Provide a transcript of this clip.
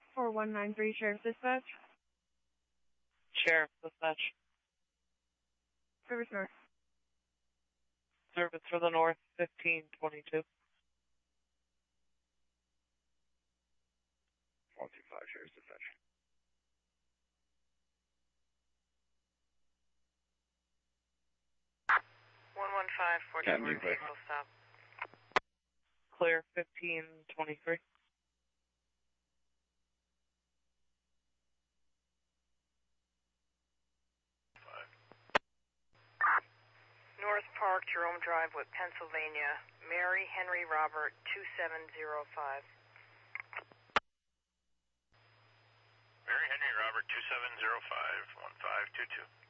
4193 Sheriff Dispatch. Sheriff Dispatch. Service North. Service for the North, 1522. 125 Sheriff Dispatch. Captain, clear. Stop. Clear, 1523. North Park, Jerome Drive, with Pennsylvania. Mary Henry Robert, 2705. Mary Henry Robert, 2705, 1522.